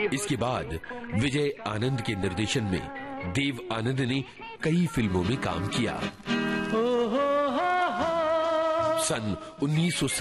इसके बाद विजय आनंद के निर्देशन में देव आनंद ने कई फिल्मों में काम किया। सन 19